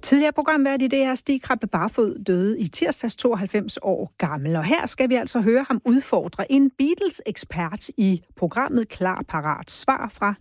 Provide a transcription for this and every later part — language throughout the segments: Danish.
Tidligere programvært i det her, Stig Krabbe Barfod, døde i tirsdags 92 år gammel. Og her skal vi altså høre ham udfordre en Beatles-ekspert i programmet Klar Parat Svar fra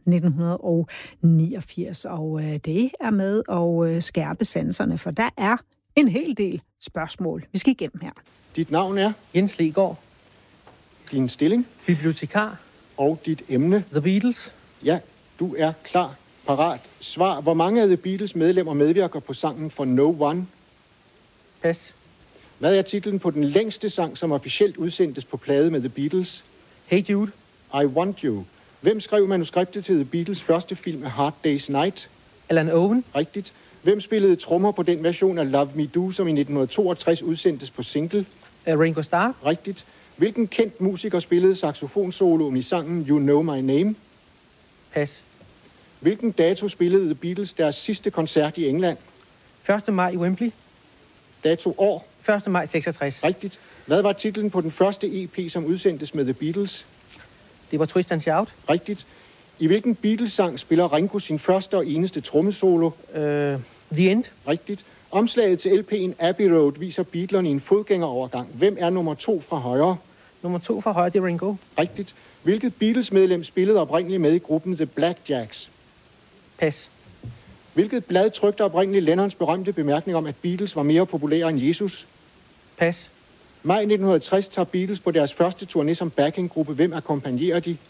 1989. Og det er med at skærpe sanserne, for der er en hel del spørgsmål, vi skal igennem her. Dit navn er? Jens Legaard. Din stilling? Bibliotekar. Og dit emne? The Beatles. Ja, du er klar. Parat. Svar. Hvor mange af The Beatles medlemmer medvirker på sangen for No One? Pas. Hvad er titlen på den længste sang, som officielt udsendtes på plade med The Beatles? Hey Jude. I Want You. Hvem skrev manuskriptet til The Beatles første film A Hard Day's Night? Alan Owen. Rigtigt. Hvem spillede trommer på den version af Love Me Do, som i 1962 udsendtes på single? Ringo Starr. Rigtigt. Hvilken kendt musiker spillede saxofonsoloen i sangen You Know My Name? Pas. Hvilken dato spillede The Beatles deres sidste koncert i England? 1. maj i Wembley. Dato år? 1. maj 66. Rigtigt. Hvad var titlen på den første EP, som udsendtes med The Beatles? Det var Twist and Shout. Rigtigt. I hvilken Beatles-sang spiller Ringo sin første og eneste trommesolo? The End. Rigtigt. Omslaget til LP'en Abbey Road viser Beatlerne i en fodgængerovergang. Hvem er nummer 2 fra højre? Nummer 2 fra højre, det er Ringo. Rigtigt. Hvilket Beatles-medlem spillede oprindeligt med i gruppen The Blackjacks? Pas. Hvilket blad trykte oprindeligt Lennons berømte bemærkning om, at Beatles var mere populære end Jesus? Pas. Maj 1960 tager Beatles på deres første turné som backinggruppe. Hvem akkompagnerer de?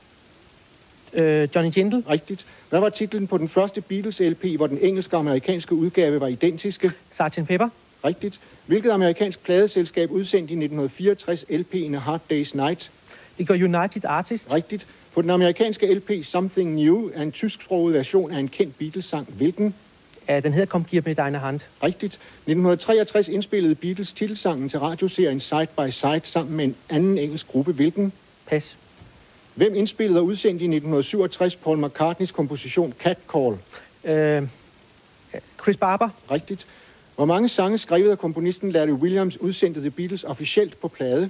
Johnny Jindal. Rigtigt. Hvad var titlen på den første Beatles-LP, hvor den engelske og amerikanske udgave var identiske? Sgt. Pepper. Rigtigt. Hvilket amerikansk pladeselskab udsendte i 1964 LP'en A Hard Day's Night? Det går United Artists. Rigtigt. På den amerikanske LP Something New er en tysksproget version af en kendt Beatles-sang. Hvilken? Den hedder Kom giv mig dine hand. Rigtigt. 1963 indspillede Beatles titelsangen til radioserien Side by Side sammen med en anden engelsk gruppe. Hvilken? Pas. Hvem indspillede og udsendte i 1967 Paul McCartneys komposition Cat Call? Chris Barber. Rigtigt. Hvor mange sange skrevet af komponisten Larry Williams udsendte The Beatles officielt på plade?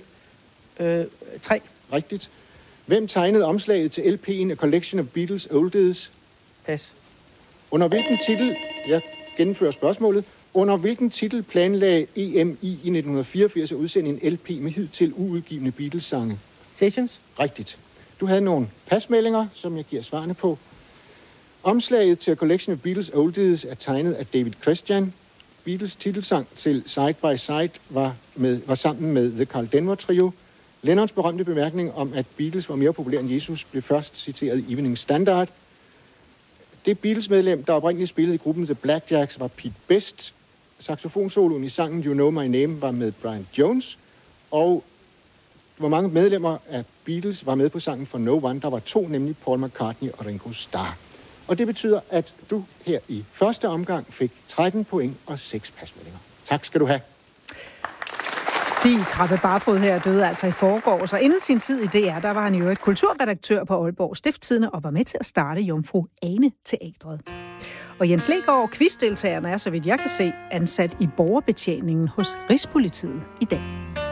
3. Rigtigt. Hvem tegnede omslaget til LP'en A Collection of Beatles Oldies? Pas. Under hvilken titel, jeg gennemfører spørgsmålet, under hvilken titel planlagde EMI i 1984 at udsende en LP med hidtil uudgivne Beatles-sange? Sessions. Rigtigt. Du havde nogle pasmeldinger, som jeg giver svarene på. Omslaget til A Collection of Beatles Oldies er tegnet af David Christian. Beatles titelsang til Side by Side var sammen med The Carl Denver Trio. Lennons berømte bemærkning om, at Beatles var mere populær end Jesus, blev først citeret i Evening Standard. Det Beatles-medlem, der oprindeligt spillede i gruppen The Blackjacks, var Pete Best. Saxofonsoloen i sangen You Know My Name var med Brian Jones. Og hvor mange medlemmer af Beatles var med på sangen for No One? Der var 2, nemlig Paul McCartney og Ringo Starr. Og det betyder, at du her i første omgang fik 13 point og 6 pasmeldinger. Tak skal du have. Stig Krabbe Barfod her døde altså i forgårs, og inden sin tid i DR, der var han jo et kulturredaktør på Aalborg Stiftstidende og var med til at starte Jomfru Ane Teatret. Og Jens Legaard, quizdeltagerne, er, så vidt jeg kan se, ansat i borgerbetjeningen hos Rigspolitiet i dag.